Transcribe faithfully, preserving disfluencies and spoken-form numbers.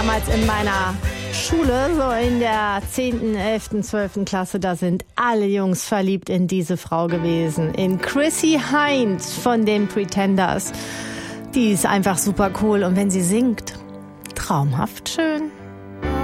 Damals in meiner Schule, so in der zehnten, elften, zwölften Klasse, da sind alle Jungs verliebt in diese Frau gewesen. In Chrissie Hynde von den Pretenders. Die ist einfach super cool und wenn sie singt, traumhaft schön.